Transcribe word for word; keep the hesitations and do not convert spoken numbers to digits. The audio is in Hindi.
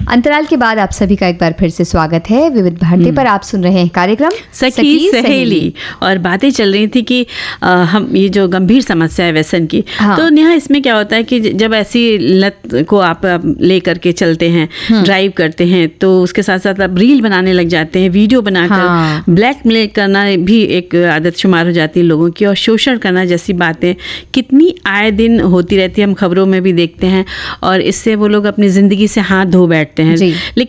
अंतराल के बाद आप सभी का एक बार फिर से स्वागत है। विविध भारती पर आप सुन रहे हैं कार्यक्रम सखी, सखी सहेली। और बातें चल रही थी कि आ, हम ये जो गंभीर समस्या है व्यसन की, हाँ। तो नेहा इसमें क्या होता है कि जब ऐसी लत को आप लेकर के चलते हैं, ड्राइव करते हैं, तो उसके साथ साथ आप रील बनाने लग जाते हैं, वीडियो बनाकर हाँ। ब्लैकमेल करना भी एक आदत शुमार हो जाती है लोगों की, और शोषण करना जैसी बातें कितनी आए दिन होती रहती है, हम खबरों में भी देखते हैं, और इससे वो लोग अपनी जिंदगी से हाथ धो बैठते हैं। लेकिन